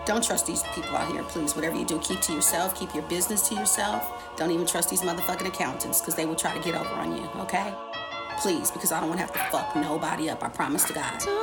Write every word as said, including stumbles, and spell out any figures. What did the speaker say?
Don't trust these people out here, please. Whatever you do, keep to yourself. Keep your business to yourself. Don't even trust these motherfucking accountants because they will try to get over on you, okay? Please, because I don't want to have to fuck nobody up. I promise to God.